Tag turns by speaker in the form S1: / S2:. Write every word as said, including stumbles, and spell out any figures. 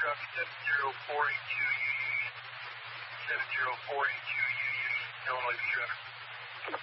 S1: copy seven zero four eight two U Union. seven zero four eight two U Union, Illinois Beach Runner.